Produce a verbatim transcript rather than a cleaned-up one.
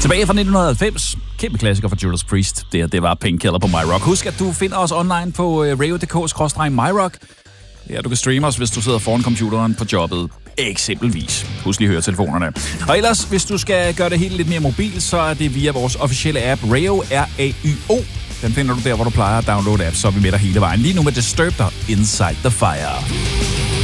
Tilbage fra nitten halvfems. Kæmpe klassiker for Judas Priest. Det, det var Painkiller på MyRock. Husk, at du finder os online på radio punktum d k skråstreg myrock. Ja, du kan streame os, hvis du sidder foran computeren på jobbet. Eksempelvis. Husk lige høretelefonerne. Og ellers, hvis du skal gøre det helt lidt mere mobil, så er det via vores officielle app, Rayo, R A Y O. Den finder du der, hvor du plejer at downloade apps, så er vi med dig hele vejen. Lige nu med Disturbed og Inside the Fire.